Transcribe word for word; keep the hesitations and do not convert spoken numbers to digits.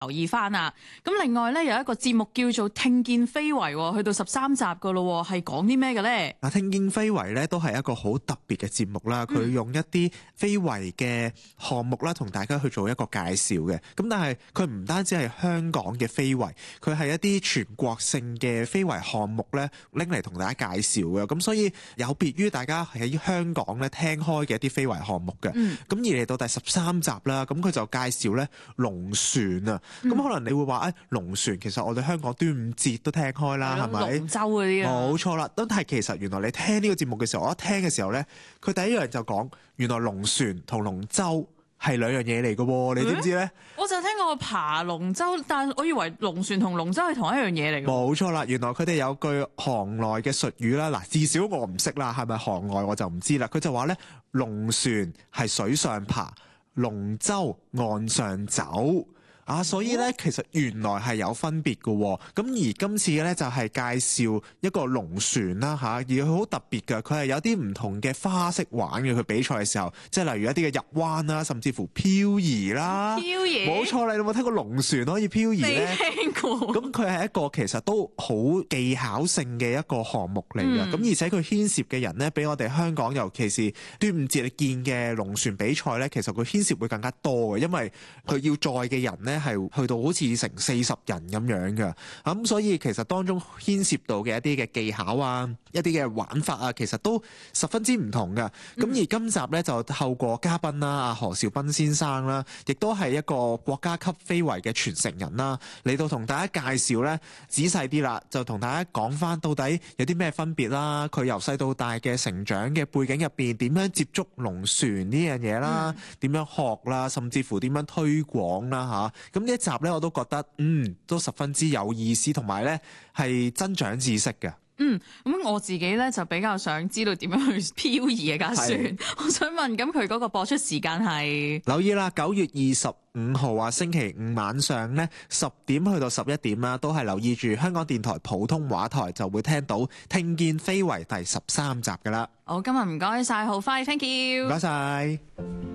留意翻啊！咁另外咧有一個節目叫做《聽見非遺》，去到十三集噶咯，係講啲咩嘅咧？ 嗱，聽見非遺咧都係一個好特別嘅節目啦，佢用一啲非遺嘅項目啦，同大家去做一個介紹嘅。咁但係佢唔單止係香港嘅非遺，佢係一啲全國性嘅非遺項目咧，拎嚟同大家介紹嘅。咁所以有別於大家喺香港咧聽開嘅一啲非遺項目嘅。咁、嗯、而嚟到第十三集啦，咁佢就介紹咧龍船啊。咁、嗯、可能你會話誒、哎、龍船其實我哋香港端午節都聽開啦，係咪？ 龍舟嗰啲啊，冇錯啦。咁但係其實原來你聽呢個節目嘅時候，我一聽嘅時候咧，佢第一樣就講原來龍船同龍舟係兩樣嘢嚟嘅喎，你知唔知咧？ 我就聽過爬龍舟，但我以為龍船同龍舟係同一樣嘢嚟嘅。 冇錯啦，原來佢哋有句行內嘅術語啦，嗱至少我唔識啦，係咪行外我就唔知啦。佢就話咧，龍船係水上爬，龍舟岸上走。啊，所以咧，其實原來係有分別嘅喎。咁而今次咧就係介紹一個龍船啦嚇，而佢好特別嘅，佢係有啲唔同嘅花式玩嘅。佢比賽嘅時候，即係例如一啲嘅入彎啦，甚至乎漂移啦。 漂移？ 冇錯啦，你有冇聽過龍船可以漂移咧？ 未聽過。咁佢係一個其實都好技巧性嘅一個項目嚟嘅。咁、嗯、而且佢牽涉嘅人咧，比我哋香港尤其是端午節你見嘅龍船比賽咧，其實佢牽涉會更加多嘅，因為佢要載嘅人咧。係去到好似成四十人咁樣嘅，咁、嗯、所以其實當中牽涉到嘅一啲嘅技巧啊，一啲嘅玩法啊，其實都十分之唔同嘅。咁、嗯、而今集咧就透過嘉賓啦，阿何兆斌先生啦，亦都係一個國家級非遺嘅傳承人啦，嚟到同大家介紹咧仔細啲啦，就同大家講翻到底有啲咩分別啦，佢由細到大嘅成長嘅背景入邊點樣接觸龍船呢樣嘢啦，點、嗯、樣學啦，甚至乎點樣推廣啦嚇。咁呢一集咧，我都覺得嗯都十分之有意思，同埋咧係增長知識嘅。 嗯，咁我自己咧就比較想知道點樣去漂移嘅架船。我想問，咁佢嗰個播出時間係？ 留意啦，九月二十五號啊，星期五晚上咧十點去到十一點啦，都係留意住香港電台普通話台就會聽到聽見非遺第十三集噶啦。 好，今日唔該晒浩輝 ，thank you， 唔該晒。